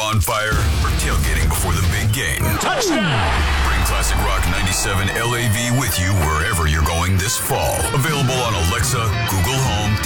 bonfire, or tailgating before the big game. Touchdown! Bring Classic Rock 97 LAV with you wherever you're going this fall. Available on Alexa, Google Home,